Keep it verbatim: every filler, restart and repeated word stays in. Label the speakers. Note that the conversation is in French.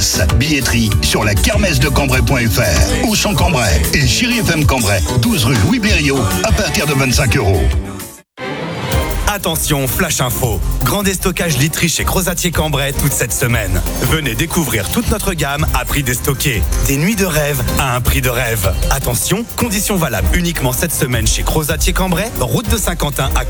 Speaker 1: Billetterie sur la kermesse de Cambrai point F R. Auchan Cambrai et Chéri F M Cambrai, douze rue Louis Blériot, à partir de vingt-cinq euros.
Speaker 2: Attention, flash info. Grand déstockage literie chez Crozatier Cambrai toute cette semaine. Venez découvrir toute notre gamme à prix déstocké. Des nuits de rêve à un prix de rêve. Attention, conditions valables uniquement cette semaine chez Crozatier Cambrai, route de Saint-Quentin à